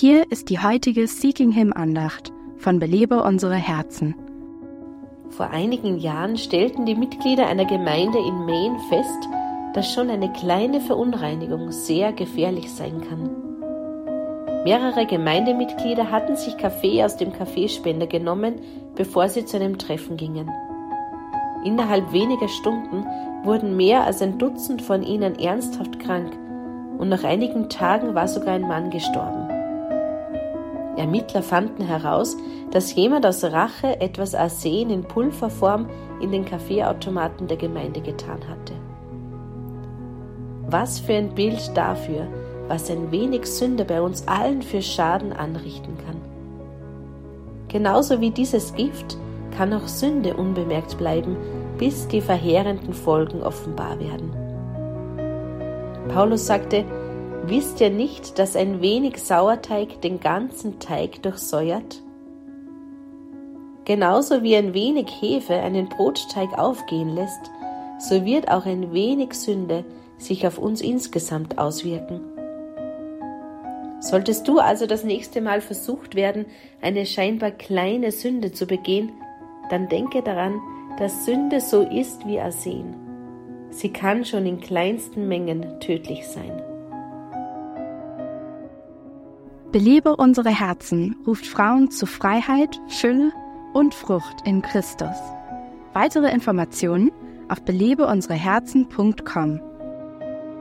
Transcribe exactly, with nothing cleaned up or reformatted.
hier ist die heutige Seeking Him Andacht von Belebe unsere Herzen. Vor einigen Jahren stellten die Mitglieder einer Gemeinde in Maine fest, dass schon eine kleine Verunreinigung sehr gefährlich sein kann. Mehrere Gemeindemitglieder hatten sich Kaffee aus dem Kaffeespender genommen, bevor sie zu einem Treffen gingen. Innerhalb weniger Stunden wurden mehr als ein Dutzend von ihnen ernsthaft krank und nach einigen Tagen war sogar ein Mann gestorben. Ermittler fanden heraus, dass jemand aus Rache etwas Arsen in Pulverform in den Kaffeeautomaten der Gemeinde getan hatte. Was für ein Bild dafür, was ein wenig Sünde bei uns allen für Schaden anrichten kann. Genauso wie dieses Gift kann auch Sünde unbemerkt bleiben, bis die verheerenden Folgen offenbar werden. Paulus sagte, wisst ihr nicht, dass ein wenig Sauerteig den ganzen Teig durchsäuert? Genauso wie ein wenig Hefe einen Brotteig aufgehen lässt, so wird auch ein wenig Sünde sich auf uns insgesamt auswirken. Solltest du also das nächste Mal versucht werden, eine scheinbar kleine Sünde zu begehen, dann denke daran, dass Sünde so ist wie Arsen. Sie kann schon in kleinsten Mengen tödlich sein. Belebe unsere Herzen ruft Frauen zu Freiheit, Fülle und Frucht in Christus. Weitere Informationen auf belebe unsere herzen punkt com.